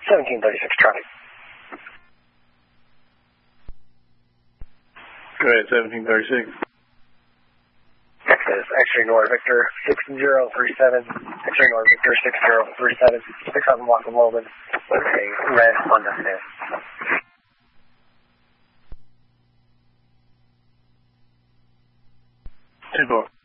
1736 Charlie. Go ahead, 1736. Texas, X-ray North Victor 6037, X-ray North Victor 6037, 6,000 block of Logan, with a red Honda Fit. 10-4.